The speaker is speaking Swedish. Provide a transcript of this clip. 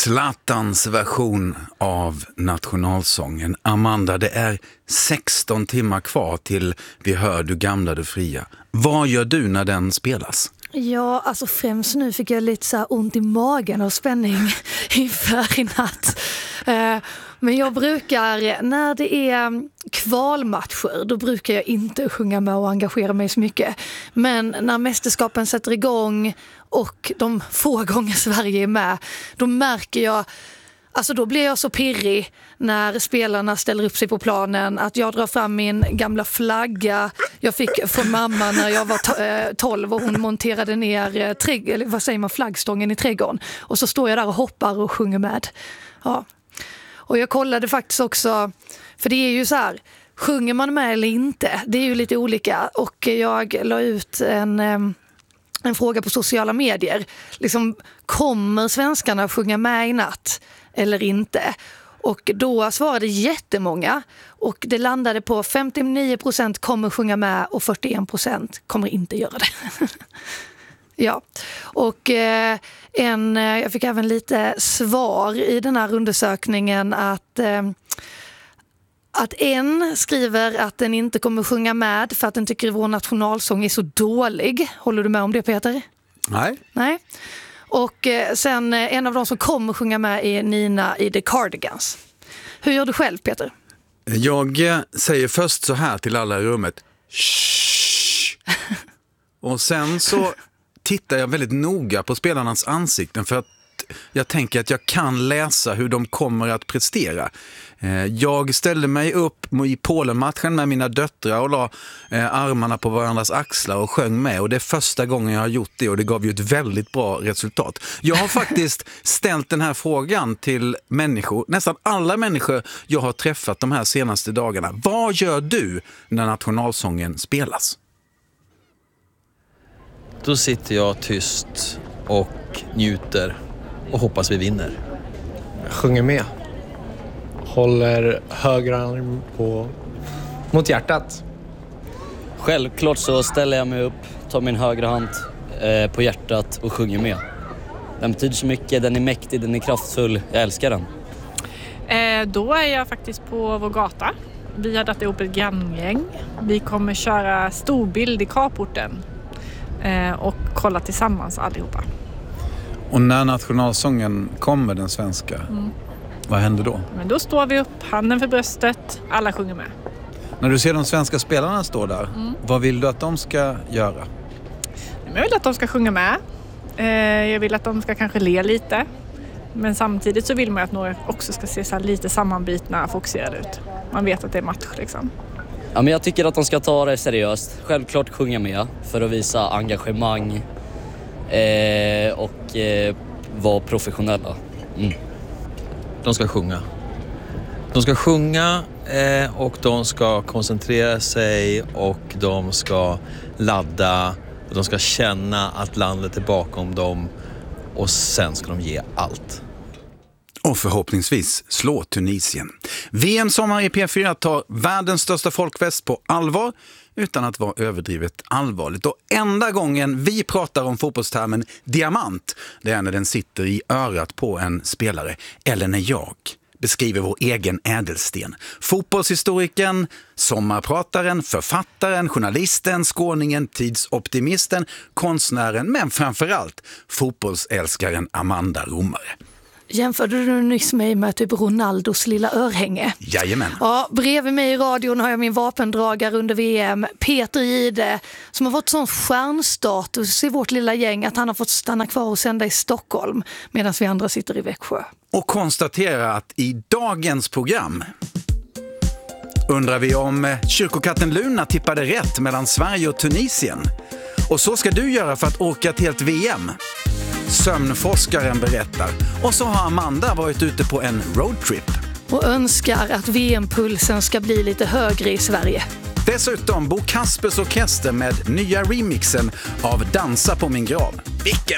Zlatans version av nationalsången. Amanda, det är 16 timmar kvar till vi hör Du gamla, du fria. Vad gör du när den spelas? Ja, alltså främst nu fick jag lite så här ont i magen och spänning inför i natt. Men jag brukar, när det är kvalmatcher, då brukar jag inte sjunga med och engagera mig så mycket. Men när mästerskapen sätter igång och de få gånger Sverige är med, då märker jag, alltså då blir jag så pirrig när spelarna ställer upp sig på planen att jag drar fram min gamla flagga jag fick från mamma när jag var 12 och hon monterade ner flaggstången i trädgården. Och så står jag där och hoppar och sjunger med. Ja. Och jag kollade faktiskt också, för det är ju så här, sjunger man med eller inte? Det är ju lite olika. Och jag la ut en fråga på sociala medier. Liksom, kommer svenskarna sjunga med i natt eller inte? Och då svarade jättemånga. Och det landade på 59% kommer sjunga med och 41% kommer inte göra det. Ja, och jag fick även lite svar i den här undersökningen att en skriver att den inte kommer sjunga med för att den tycker vår nationalsång är så dålig. Håller du med om det, Peter? Nej. Och sen en av de som kommer sjunga med är Nina i The Cardigans. Hur gör du själv, Peter? Jag säger först så här till alla i rummet. Shh! Och sen så tittar jag väldigt noga på spelarnas ansikten för att jag tänker att jag kan läsa hur de kommer att prestera. Jag ställde mig upp i Polen-matchen med mina döttrar och la armarna på varandras axlar och sjöng med. Och det är första gången jag har gjort det och det gav ju ett väldigt bra resultat. Jag har faktiskt ställt den här frågan till människor, nästan alla människor jag har träffat de här senaste dagarna. Vad gör du när nationalsången spelas? Då sitter jag tyst och njuter och hoppas vi vinner. Jag sjunger med. Håller höger arm mot hjärtat. Självklart så ställer jag mig upp, tar min högra hand på hjärtat och sjunger med. Den betyder så mycket, den är mäktig, den är kraftfull. Jag älskar den. Då är jag faktiskt på vår gata. Vi har dragit ihop ett granngäng. Vi kommer köra storbild i carporten och kolla tillsammans allihopa. Och när nationalsången kommer, den svenska, vad händer då? Men då står vi upp, handen för bröstet, alla sjunger med. När du ser de svenska spelarna stå där, vad vill du att de ska göra? Jag vill att de ska sjunga med. Jag vill att de ska kanske le lite. Men samtidigt så vill man att några också ska se så här lite sammanbitna, fokuserade ut. Man vet att det är match liksom. Ja, men jag tycker att de ska ta det seriöst. Självklart sjunga med för att visa engagemang och vara professionella. De ska sjunga. De ska sjunga och de ska koncentrera sig och de ska ladda och de ska känna att landet är bakom dem och sen ska de ge allt. Och förhoppningsvis slå Tunisien. VM-sommar i P4 tar världens största folkfest på allvar utan att vara överdrivet allvarligt. Och enda gången vi pratar om fotbollstermen diamant, det är när den sitter i örat på en spelare. Eller när jag beskriver vår egen ädelsten. Fotbollshistorikern, sommarprataren, författaren, journalisten, skåningen, tidsoptimisten, konstnären, men framförallt fotbollsälskaren Amanda Romare. Jämförde du nyss mig med typ Ronaldos lilla örhänge? Jajamän. Ja, bredvid mig i radion har jag min vapendragare under VM, Peter Jihde, som har fått sån stjärnstatus i vårt lilla gäng att han har fått stanna kvar och sända i Stockholm medan vi andra sitter i Växjö. Och konstatera att i dagens program undrar vi om kyrkokatten Luna tippade rätt mellan Sverige och Tunisien. Och så ska du göra för att åka till ett VM. Sömnforskaren berättar. Och så har Amanda varit ute på en roadtrip. Och önskar att VM-pulsen ska bli lite högre i Sverige. Dessutom Bo Kaspers orkester med nya remixen av Dansa på min grav. Vilken